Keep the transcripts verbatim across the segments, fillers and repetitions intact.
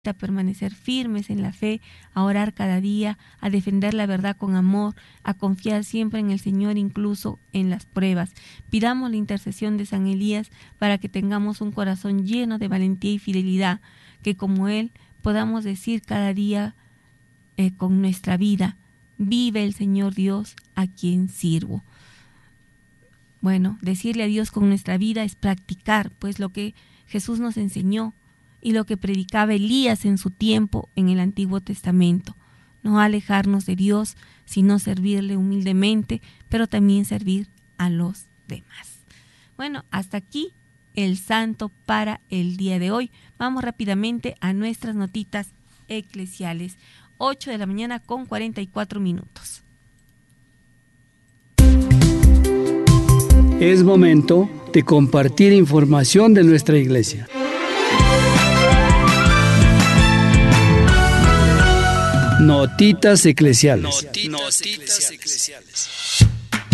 a permanecer firmes en la fe, a orar cada día, a defender la verdad con amor, a confiar siempre en el Señor incluso en las pruebas. Pidamos la intercesión de San Elías para que tengamos un corazón lleno de valentía y fidelidad, que como Él podamos decir cada día eh, con nuestra vida: vive el Señor Dios a quien sirvo. Bueno, decirle a Dios con nuestra vida es practicar pues lo que Jesús nos enseñó y lo que predicaba Elías en su tiempo en el Antiguo Testamento. No alejarnos de Dios, sino servirle humildemente, pero también servir a los demás. Bueno, hasta aquí el santo para el día de hoy. Vamos rápidamente a nuestras notitas eclesiales. ocho de la mañana con cuarenta y cuatro minutos. Es momento de compartir información de nuestra iglesia. Notitas eclesiales. Notitas eclesiales.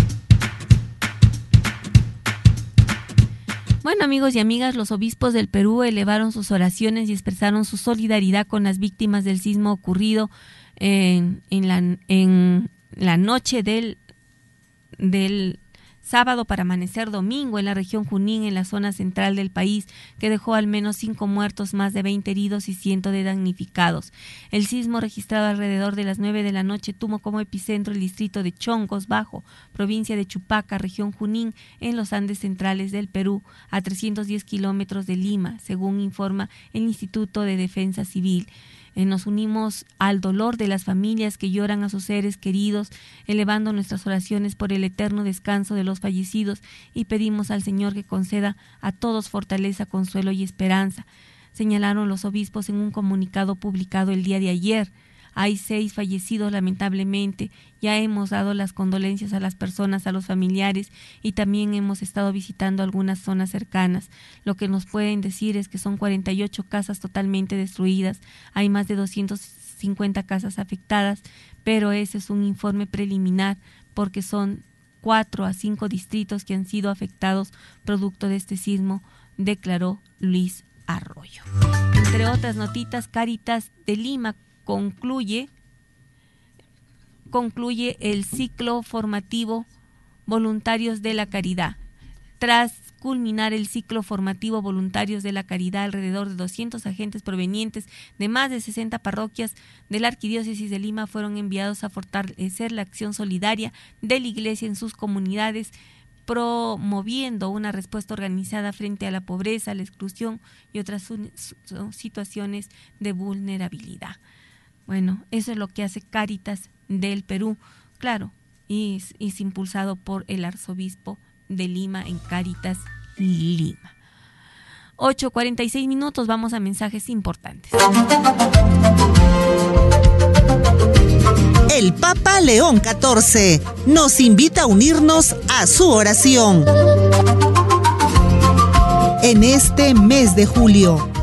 Bueno, amigos y amigas, los obispos del Perú elevaron sus oraciones y expresaron su solidaridad con las víctimas del sismo ocurrido en, en, la, en la noche del, del sábado para amanecer domingo en la región Junín, en la zona central del país, que dejó al menos cinco muertos, más de veinte heridos y cientos de damnificados. El sismo registrado alrededor de las nueve de la noche tuvo como epicentro el distrito de Chongos Bajo, provincia de Chupaca, región Junín, en los Andes centrales del Perú, a trescientos diez kilómetros de Lima, según informa el Instituto de Defensa Civil. Nos unimos al dolor de las familias que lloran a sus seres queridos, elevando nuestras oraciones por el eterno descanso de los fallecidos, y pedimos al Señor que conceda a todos fortaleza, consuelo y esperanza, señalaron los obispos en un comunicado publicado el día de ayer. Hay seis fallecidos lamentablemente. Ya hemos dado las condolencias a las personas, a los familiares, y también hemos estado visitando algunas zonas cercanas. Lo que nos pueden decir es que son cuarenta y ocho casas totalmente destruidas. Hay más de doscientas cincuenta casas afectadas, pero ese es un informe preliminar porque son cuatro a cinco distritos que han sido afectados producto de este sismo, declaró Luis Arroyo. Entre otras notitas, Cáritas de Lima concluye concluye el ciclo formativo Voluntarios de la Caridad. Tras culminar el ciclo formativo Voluntarios de la Caridad, alrededor de doscientos agentes provenientes de más de sesenta parroquias de la Arquidiócesis de Lima fueron enviados a fortalecer la acción solidaria de la Iglesia en sus comunidades, promoviendo una respuesta organizada frente a la pobreza, la exclusión y otras situaciones de vulnerabilidad. Bueno, eso es lo que hace Cáritas del Perú, claro, y es, es impulsado por el arzobispo de Lima en Cáritas Lima. ocho cuarenta y seis minutos, vamos a mensajes importantes. El Papa León catorce nos invita a unirnos a su oración. En este mes de julio,